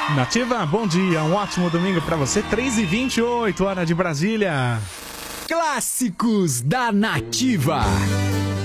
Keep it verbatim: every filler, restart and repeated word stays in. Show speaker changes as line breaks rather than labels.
Nativa, bom dia, um ótimo domingo pra você, três e vinte e oito, hora de Brasília.
Clássicos da Nativa.